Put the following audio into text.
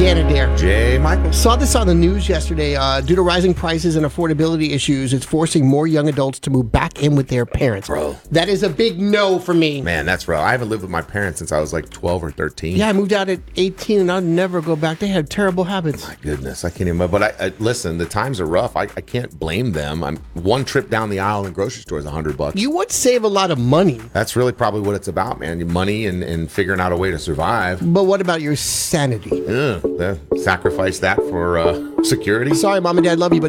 Hannah Dare. Jay Michael. Saw this on the news yesterday. Due to rising prices and affordability issues, it's forcing more young adults to move back in with their parents. Bro. That is a big no for me. Man, that's real. I haven't lived with my parents since I was like 12 or 13. Yeah, I moved out at 18 and I'll never go back. They had terrible habits. My goodness, I can't even. But I listen, the times are rough. I can't blame them. One trip down the aisle in the grocery store is $100. You would save a lot of money. That's really probably what it's about, man. Money and figuring out a way to survive. But what about your sanity? Sacrifice that for security. Sorry, Mom and Dad, love you, but